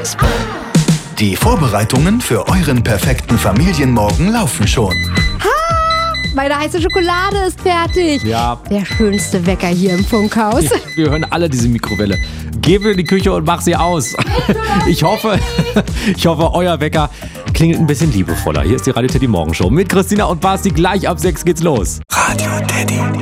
Die Vorbereitungen für euren perfekten Familienmorgen laufen schon. Meine heiße Schokolade ist fertig. Ja. Der schönste Wecker hier im Funkhaus. Wir hören alle diese Mikrowelle. Geh in die Küche und mach sie aus. Ich hoffe, euer Wecker klingelt ein bisschen liebevoller. Hier ist die Radio Teddy Morgenshow mit Christina und Basti. Gleich ab 6 geht's los. Radio Teddy.